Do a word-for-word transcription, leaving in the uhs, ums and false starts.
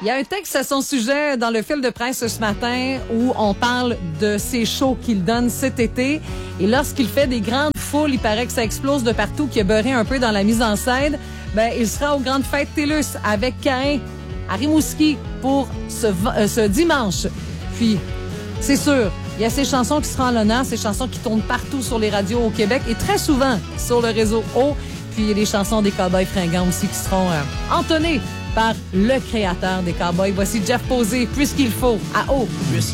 Il y a un texte à son sujet dans le fil de presse ce matin où on parle de ces shows qu'il donne cet été. Et lorsqu'il fait des grandes foules, il paraît que ça explose de partout, qu'il a beurré un peu dans la mise en scène. Ben, il sera aux grandes fêtes TELUS avec Caïn à Rimouski pour ce, euh, ce dimanche. Puis, c'est sûr, il y a ces chansons qui seront en l'honneur, ces chansons qui tournent partout sur les radios au Québec et très souvent sur le réseau O. Puis, il y a les chansons des Cowboys fringants aussi qui seront euh, entonnées par le créateur des Cowboys. Voici Jeff Posey, Puisqu'il faut, à O.